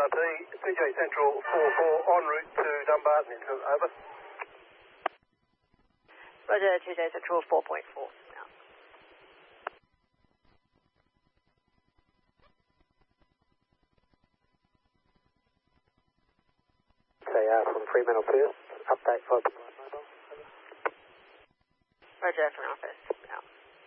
RT, CJ Central 44 en route to Dumbarton, over. Roger, CJ Central 4.4. From Fremantle First, update for the mobile. Roger, from office.